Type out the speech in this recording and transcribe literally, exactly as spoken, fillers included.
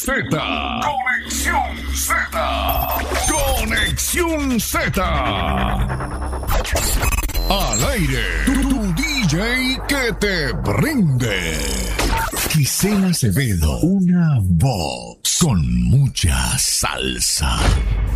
Z. Conexión Z. Conexión Z. Al aire, tu, tu D J que te prende. Gisela Acevedo, una voz con mucha salsa.